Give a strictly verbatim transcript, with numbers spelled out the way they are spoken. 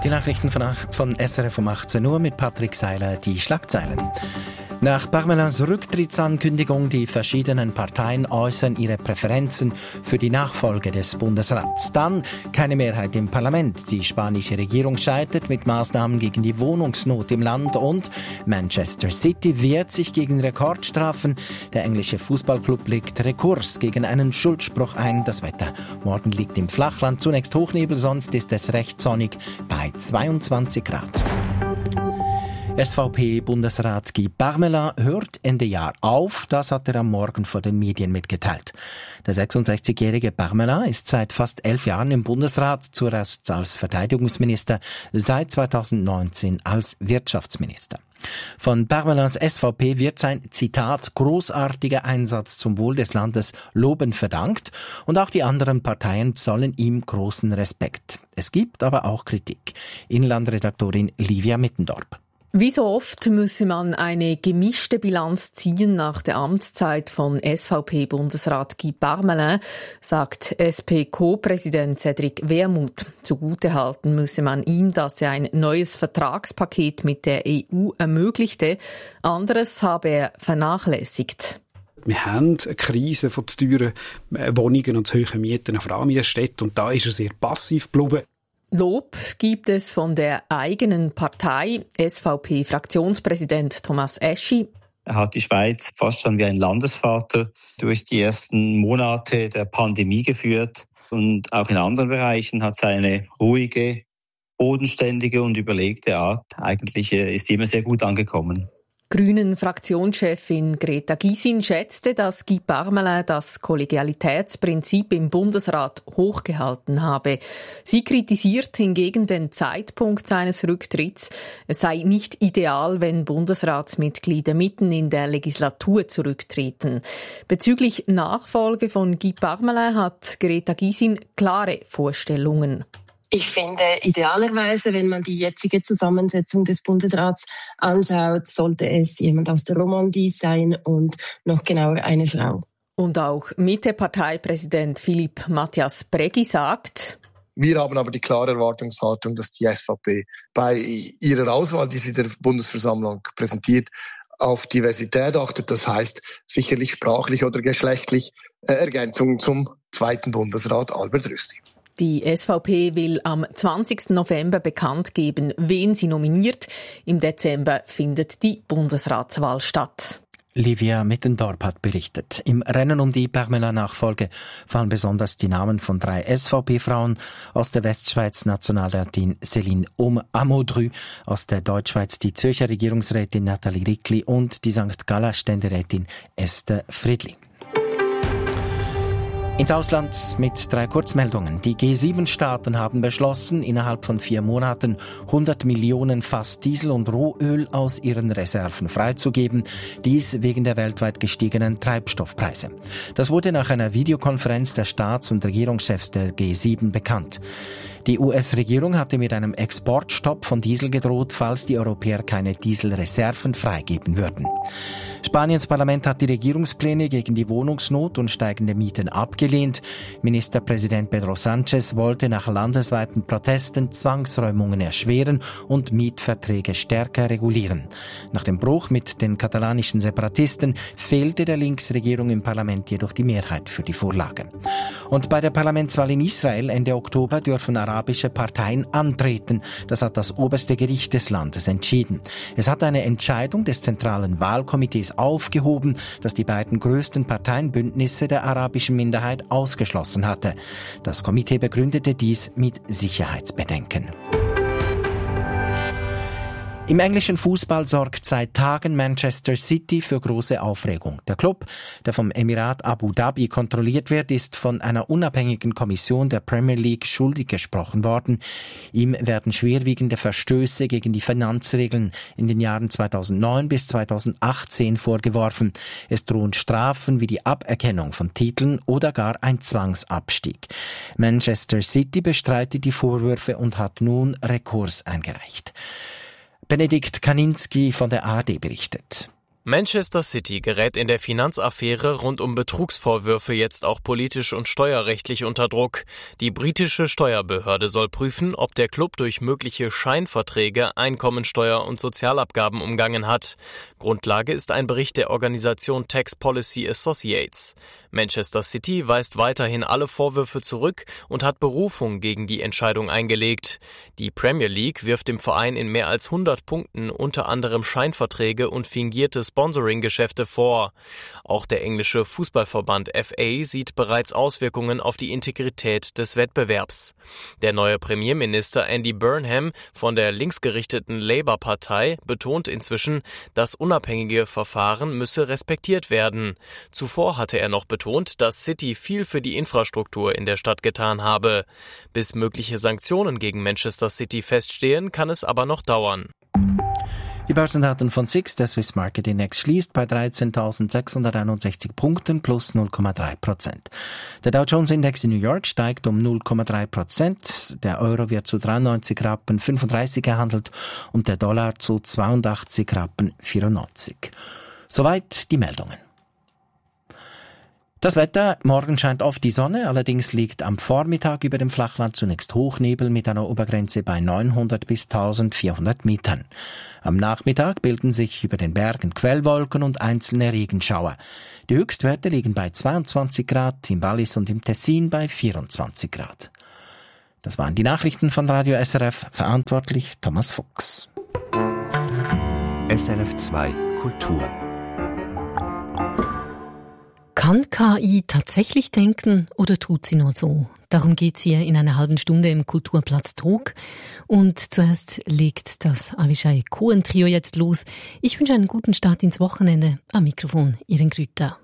Die Nachrichten von, von S R F um achtzehn Uhr mit Patrick Seiler, die Schlagzeilen. Nach Parmelins Rücktrittsankündigung, die verschiedenen Parteien äußern ihre Präferenzen für die Nachfolge des Bundesrats. Dann keine Mehrheit im Parlament. Die spanische Regierung scheitert mit Maßnahmen gegen die Wohnungsnot im Land und Manchester City wehrt sich gegen Rekordstrafen. Der englische Fußballclub legt Rekurs gegen einen Schuldspruch ein. Das Wetter morgen liegt im Flachland zunächst Hochnebel, sonst ist es recht sonnig bei zweiundzwanzig Grad. S V P-Bundesrat Guy Parmelin hört Ende Jahr auf. Das hat er am Morgen vor den Medien mitgeteilt. Der sechsundsechzigjährige Parmelin ist seit fast elf Jahren im Bundesrat, zuerst als Verteidigungsminister, seit zweitausendneunzehn als Wirtschaftsminister. Von Parmelins S V P wird sein, Zitat, großartiger Einsatz zum Wohl des Landes lobend verdankt und auch die anderen Parteien zollen ihm großen Respekt. Es gibt aber auch Kritik. Inlandredaktorin Livia Mittendorp. Wie so oft müsse man eine gemischte Bilanz ziehen nach der Amtszeit von S V P-Bundesrat Guy Parmelin, sagt S P-Co-Präsident Cédric Wermuth. Zugutehalten müsse man ihm, dass er ein neues Vertragspaket mit der E U ermöglichte. Anderes habe er vernachlässigt. Wir haben eine Krise von zu teuren Wohnungen und zu hohen Mieten, vor allem in der Stadt, und da ist er sehr passiv geblieben. Lob gibt es von der eigenen Partei. S V P-Fraktionspräsident Thomas Eschi. Er hat die Schweiz fast schon wie ein Landesvater durch die ersten Monate der Pandemie geführt. Und auch in anderen Bereichen hat seine ruhige, bodenständige und überlegte Art eigentlich ist immer sehr gut angekommen. Grünen-Fraktionschefin Greta Gysin schätzte, dass Guy Parmelin das Kollegialitätsprinzip im Bundesrat hochgehalten habe. Sie kritisiert hingegen den Zeitpunkt seines Rücktritts. Es sei nicht ideal, wenn Bundesratsmitglieder mitten in der Legislatur zurücktreten. Bezüglich Nachfolge von Guy Parmelin hat Greta Gysin klare Vorstellungen. Ich finde, idealerweise, wenn man die jetzige Zusammensetzung des Bundesrats anschaut, sollte es jemand aus der Romandie sein und noch genauer eine Frau. Und auch Mitte-Parteipräsident Philippe Matthias Bregui sagt: Wir haben aber die klare Erwartungshaltung, dass die S V P bei ihrer Auswahl, die sie der Bundesversammlung präsentiert, auf Diversität achtet. Das heißt sicherlich sprachlich oder geschlechtlich äh, Ergänzungen zum zweiten Bundesrat Albert Rösti. Die S V P will am zwanzigsten November bekannt geben, wen sie nominiert. Im Dezember findet die Bundesratswahl statt. Livia Mittendorp hat berichtet. Im Rennen um die Parmelin-Nachfolge fallen besonders die Namen von drei S V P-Frauen aus der Westschweiz, Nationalrätin Céline Amodru, aus der Deutschschweiz die Zürcher Regierungsrätin Nathalie Rickli und die Sankt Galler Ständerätin Esther Friedli. Ins Ausland mit drei Kurzmeldungen. Die G sieben Staaten haben beschlossen, innerhalb von vier Monaten hundert Millionen Fass Diesel und Rohöl aus ihren Reserven freizugeben. Dies wegen der weltweit gestiegenen Treibstoffpreise. Das wurde nach einer Videokonferenz der Staats- und Regierungschefs der G sieben bekannt. Die U S-Regierung hatte mit einem Exportstopp von Diesel gedroht, falls die Europäer keine Dieselreserven freigeben würden. Spaniens Parlament hat die Regierungspläne gegen die Wohnungsnot und steigende Mieten abgelehnt. Ministerpräsident Pedro Sánchez wollte nach landesweiten Protesten Zwangsräumungen erschweren und Mietverträge stärker regulieren. Nach dem Bruch mit den katalanischen Separatisten fehlte der Linksregierung im Parlament jedoch die Mehrheit für die Vorlage. Und bei der Parlamentswahl in Israel Ende Oktober dürfen arabische Parteien antreten. Das hat das oberste Gericht des Landes entschieden. Es hat eine Entscheidung des zentralen Wahlkomitees aufgehoben, das die beiden größten Parteienbündnisse der arabischen Minderheit ausgeschlossen hatte. Das Komitee begründete dies mit Sicherheitsbedenken. Im englischen Fußball sorgt seit Tagen Manchester City für große Aufregung. Der Club, der vom Emirat Abu Dhabi kontrolliert wird, ist von einer unabhängigen Kommission der Premier League schuldig gesprochen worden. Ihm werden schwerwiegende Verstöße gegen die Finanzregeln in den Jahren zweitausendneun bis zweitausendachtzehn vorgeworfen. Es drohen Strafen wie die Aberkennung von Titeln oder gar ein Zwangsabstieg. Manchester City bestreitet die Vorwürfe und hat nun Rekurs eingereicht. Benedikt Kaninski von der A R D berichtet. Manchester City gerät in der Finanzaffäre rund um Betrugsvorwürfe jetzt auch politisch und steuerrechtlich unter Druck. Die britische Steuerbehörde soll prüfen, ob der Club durch mögliche Scheinverträge Einkommensteuer und Sozialabgaben umgangen hat. Grundlage ist ein Bericht der Organisation Tax Policy Associates. Manchester City weist weiterhin alle Vorwürfe zurück und hat Berufung gegen die Entscheidung eingelegt. Die Premier League wirft dem Verein in mehr als hundert Punkten unter anderem Scheinverträge und fingierte Sponsoring-Geschäfte vor. Auch der englische Fußballverband F A sieht bereits Auswirkungen auf die Integrität des Wettbewerbs. Der neue Premierminister Andy Burnham von der linksgerichteten Labour-Partei betont inzwischen, das unabhängige Verfahren müsse respektiert werden. Zuvor hatte er noch betont, dass City viel für die Infrastruktur in der Stadt getan habe. Bis mögliche Sanktionen gegen Manchester City feststehen, kann es aber noch dauern. Die Börsendaten von S I X, der Swiss Market Index, schließt bei dreizehntausendsechshunderteinundsechzig Punkten plus null Komma drei Prozent. Der Dow Jones Index in New York steigt um null Komma drei Prozent. Der Euro wird zu dreiundneunzig Rappen fünfunddreißig gehandelt und der Dollar zu zweiundachtzig Rappen vierundneunzig. Soweit die Meldungen. Das Wetter, morgen scheint oft die Sonne, allerdings liegt am Vormittag über dem Flachland zunächst Hochnebel mit einer Obergrenze bei neunhundert bis eintausendvierhundert Metern. Am Nachmittag bilden sich über den Bergen Quellwolken und einzelne Regenschauer. Die Höchstwerte liegen bei zweiundzwanzig Grad, im Wallis und im Tessin bei vierundzwanzig Grad. Das waren die Nachrichten von Radio S R F, verantwortlich Thomas Fuchs. S R F zwei Kultur. Kann K I tatsächlich denken oder tut sie nur so? Darum geht's hier in einer halben Stunde im Kulturplatz Trug. Und zuerst legt das Avishai Cohen Trio jetzt los. Ich wünsche einen guten Start ins Wochenende. Am Mikrofon Iren Grüter.